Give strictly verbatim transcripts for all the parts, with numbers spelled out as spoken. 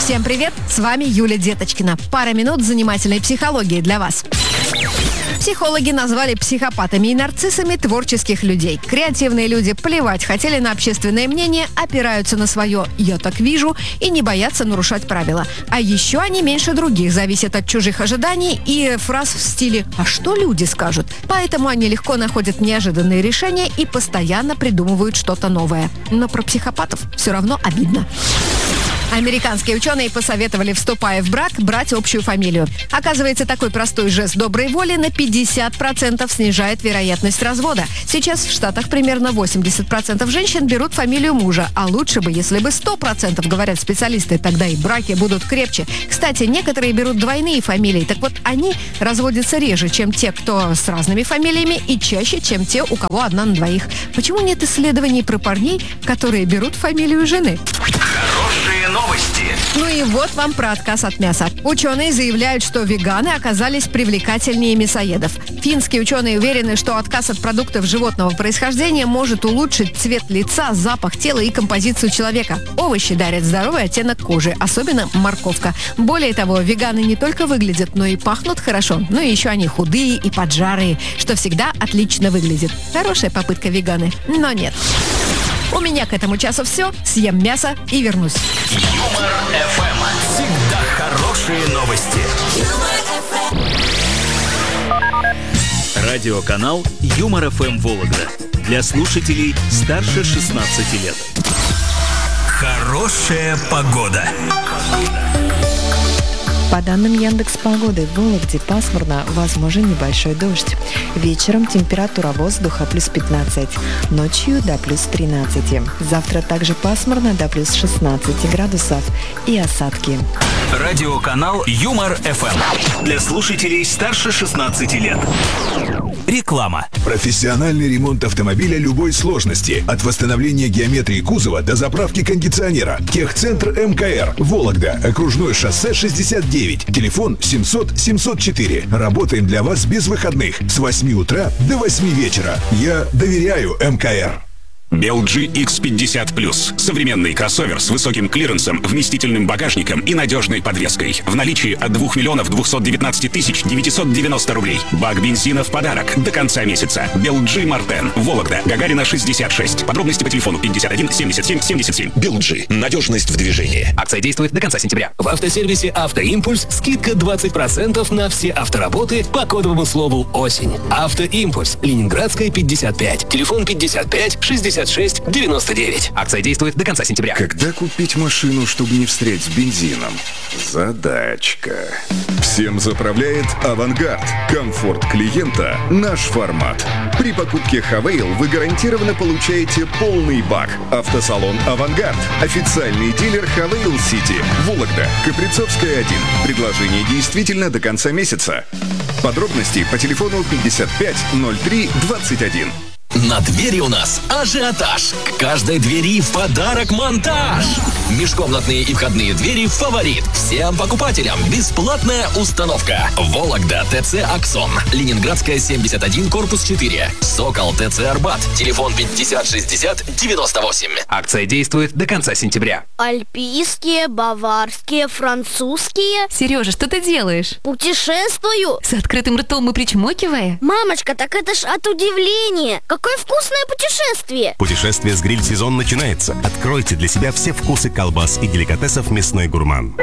Всем привет, с вами Юля Деточкина. Пара минут занимательной психологии для вас. Психологи назвали психопатами и нарциссами творческих людей. Креативные люди плевать хотели на общественное мнение, опираются на свое «я так вижу» и не боятся нарушать правила. А еще они меньше других зависят от чужих ожиданий и фраз в стиле «а что люди скажут?». Поэтому они легко находят неожиданные решения и постоянно придумывают что-то новое. Но про психопатов все равно обидно. Американские ученые посоветовали, вступая в брак, брать общую фамилию. Оказывается, такой простой жест доброй воли на пятьдесят процентов снижает вероятность развода. Сейчас в Штатах примерно восемьдесят процентов женщин берут фамилию мужа, а лучше бы, если бы сто процентов, говорят специалисты, тогда и браки будут крепче. Кстати, некоторые берут двойные фамилии, так вот они разводятся реже, чем те, кто с разными фамилиями, и чаще, чем те, у кого одна на двоих. Почему нет исследований про парней, которые берут фамилию жены? Хорошие новости. Ну и вот вам про отказ от мяса. Ученые заявляют, что веганы оказались привлекательнее мясоедов. Финские ученые уверены, что отказ от продуктов животного происхождения может улучшить цвет лица, запах тела и композицию человека. Овощи дарят здоровый оттенок кожи, особенно морковка. Более того, веганы не только выглядят, но и пахнут хорошо. Ну и еще они худые и поджарые, что всегда отлично выглядит. Хорошая попытка веганы, но нет. У меня к этому часу все. Съем мясо и вернусь. Юмор эф эм. Всегда хорошие новости. Радиоканал Юмор эф эм Вологда. Для слушателей старше шестнадцати лет. Хорошая погода. По данным Яндекс.Погоды, в Вологде пасмурно, возможен небольшой дождь. Вечером температура воздуха плюс пятнадцать, ночью до плюс тринадцати. Завтра также пасмурно до плюс шестнадцати градусов и осадки. Радиоканал Юмор эф эм. Для слушателей старше шестнадцати лет. Реклама. Профессиональный ремонт автомобиля любой сложности. От восстановления геометрии кузова до заправки кондиционера. Техцентр эм ка эр. Вологда. Окружное шоссе шестьдесят девять. Телефон семьсот семьсот четыре. Работаем для вас без выходных. С восьми утра до восьми вечера. Я доверяю эм ка эр. би эл джи икс пятьдесят плюс. Современный кроссовер с высоким клиренсом, вместительным багажником и надежной подвеской. В наличии от двух миллионов двухсот девятнадцати тысяч девятисот девяносто рублей. Бак бензина в подарок до конца месяца. би эл джи Мартен. Вологда. Гагарина шестьдесят шесть. Подробности по телефону пятьдесят один семьдесят семь семьдесят семь. би эл джи. Надежность в движении. Акция действует до конца сентября. В автосервисе «Автоимпульс» скидка двадцать процентов на все автоработы по кодовому слову «Осень». «Автоимпульс». Ленинградская, пятьдесят пять. Телефон пятьдесят пять шестьдесят шесть девяносто девять. Акция действует до конца сентября. Когда купить машину, чтобы не встрять с бензином? Задачка. Всем заправляет «Авангард». Комфорт клиента – наш формат. При покупке «Хавейл» вы гарантированно получаете полный бак. Автосалон «Авангард». Официальный дилер «Хавейл Сити». Вологда. Каприцовская, один. Предложение действительно до конца месяца. Подробности по телефону пятьдесят пять ноль три двадцать один. На двери у нас ажиотаж. К каждой двери в подарок монтаж. Межкомнатные и входные двери «Фаворит». Всем покупателям бесплатная установка. Вологда, ТЦ «Аксон». Ленинградская, семьдесят один, корпус четыре. Сокол, ТЦ «Арбат». Телефон пятьдесят шестьдесят девяносто восемь. Акция действует до конца сентября. Альпийские, баварские, французские. Сережа, что ты делаешь? Путешествую. С открытым ртом и причмокивая? Мамочка, так это ж от удивления. Какое вкусное путешествие! Путешествие с гриль-сезон начинается. Откройте для себя все вкусы колбас и деликатесов «Мясной гурман».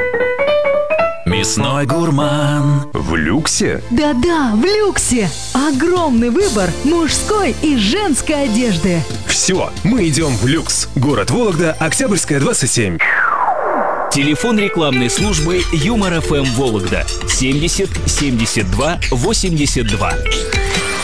Мясной гурман. В люксе? Да-да, в люксе. Огромный выбор мужской и женской одежды. Все, мы идем в люкс. Город Вологда, Октябрьская, двадцать семь. Телефон рекламной службы Юмор эф эм Вологда семьдесят семьдесят два восемьдесят два.